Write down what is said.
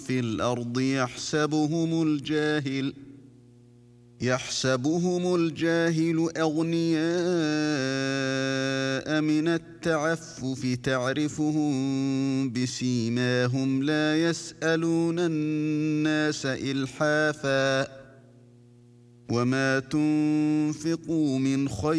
في الأرض يحسبهم الجاهل أغنياء من التعفف تعرفهم بسيماهم لا يسألون الناس إلحافا وما تنفقوا من خير